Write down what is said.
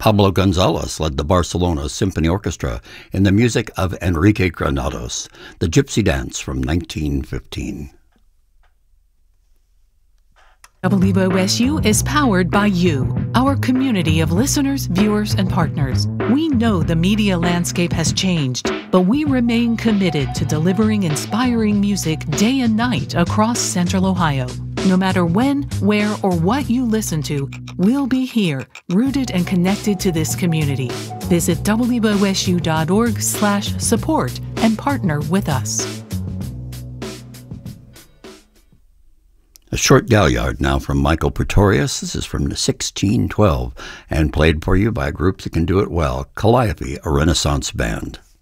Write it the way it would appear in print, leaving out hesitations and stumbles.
Pablo Gonzalez led the Barcelona Symphony Orchestra in the music of Enrique Granados, the Gypsy Dance from 1915. WOSU is powered by you, our community of listeners, viewers, and partners. We know the media landscape has changed, but we remain committed to delivering inspiring music day and night across Central Ohio. No matter when, where, or what you listen to, we'll be here, rooted and connected to this community. Visit wosu.org/support and partner with us. A short Gaillard now from Michael Pretorius. This is from 1612 and played for you by a group that can do it well, Calliope, a Renaissance band.